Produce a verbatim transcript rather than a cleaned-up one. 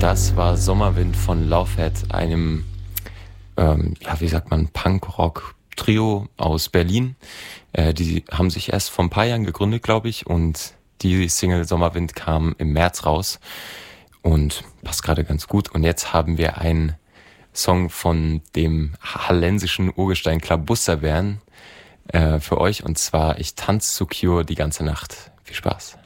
Das war Sommerwind von Lovehead, einem, ähm, ja, wie sagt man, Punk-Rock-Trio aus Berlin. Äh, die haben sich erst vor ein paar Jahren gegründet, glaube ich, und die Single Sommerwind kam im März raus und passt gerade ganz gut. Und jetzt haben wir einen Song von dem hallensischen Urgestein Klabusterbären äh, für euch, und zwar Ich tanz zu Cure die ganze Nacht. Viel Spaß.